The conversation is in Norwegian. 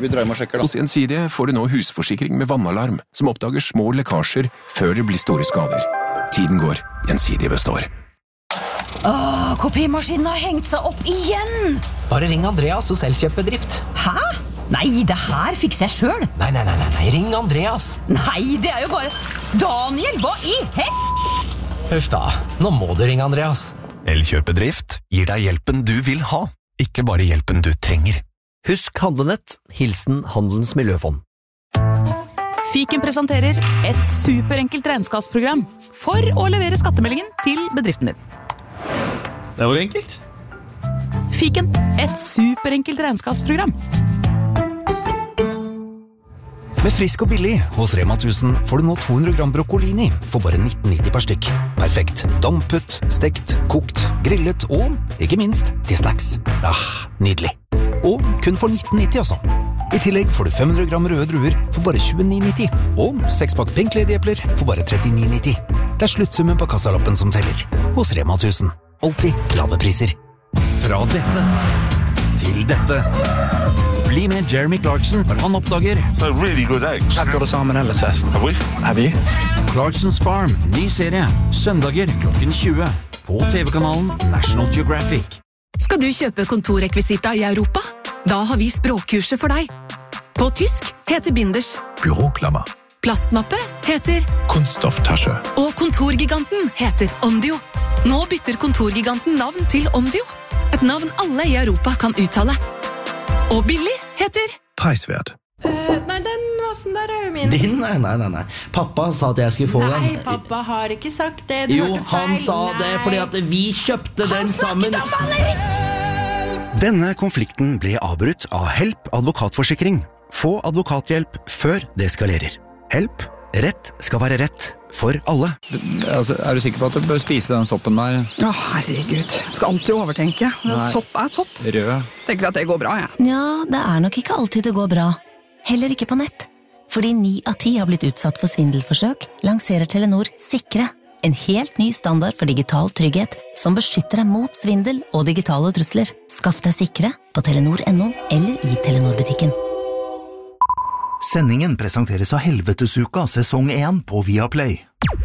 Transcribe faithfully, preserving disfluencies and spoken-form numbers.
vi drar hjem og sjekker da. Hos Gjensidige får du nå husforsikring med vannalarm, som oppdager små lekkasjer før det blir store skader. Tiden går, Gjensidige består. Åh, kopimaskinen har hengt seg opp igjen! Bare ring Andreas hos Elkjøp-bedrift. Hæ? Nei, det her fikser jeg selv. Nei, nei, nei, nei, ring Andreas. Nei, det er jo bare... Daniel, hva i hel... Huff da, nå må du ringe Andreas. Elkjøp-bedrift gir deg hjelpen du vil ha, ikke bare hjelpen du trenger. Husk handlenett, hilsen Handelens Miljøfond. Fiken presenterer et superenkelt regnskapsprogram for å levere skattemeldingen til bedriften din. Det var enkelt. Fiken, et superenkelt regnskapsprogram. Med frisk og billig hos Rema tusen får du nå to hundre gram broccolini for bare nitten nitti per stykk. Perfekt. Dampet, stekt, kokt, grillet og, ikke minst, til snacks. Ah, nydelig. Og kun for nitten nitti også. I tillegg får du fem hundre gram røde druer for bare tjueni nitti. Og seks pakk Pink Lady epler for bare trettini nitti. Det er sluttsummen på kassalappen som teller. Hos Rema tusen. Alltid lave priser. Fra dette til dette. Bli med Jeremy Clarkson når han oppdager They're really good eggs. I've got a salmonella test. Have we? Have you? Clarkson's Farm, ny serie. Søndager klokken tjue. På T V-kanalen National Geographic. Skal du kjøpe kontorrekvisita i Europa? Da har vi språkkurset for deg. På tysk heter Binders Büroklammer. Plastmappe heter Kunststofftasche. Og kontorgiganten heter Omdio. Nå bytter kontorgiganten navn til Omdio. Et navn alle i Europa kan uttale. Og billig heter Preisvert. Uh, nei, den vasen der er jo min. Din? Nei, nei, nei, nei. Pappa sa at jeg skulle få nei, den. Nei, pappa har ikke sagt det. Du jo, hørte feil. Han sa nei. det fordi at vi kjøpte den sammen. Han snakket om han! Denne konflikten ble avbrutt av Help advokatforsikring. Få advokathjelp før det eskalerer. Help. Rett skal være rett for alle. Altså, er du sikker på at du bør spise den soppen der? Å, herregud. Skal alltid overtenke. Nei. Sopp er sopp. Rød. Tenker at det går bra, jeg. Ja, det er nok ikke alltid det går bra. Heller ikke på nett. Fordi ni av ti har blitt utsatt for svindelforsøk, lanserer Telenor Sikre. En helt ny standard for digital trygghet, som beskytter deg mot svindel og digitale trusler. Skaff deg Sikre på telenor punktum no eller i Telenor-butikken. Sendingen presenteres av Helvetesuka sesong én på Viaplay.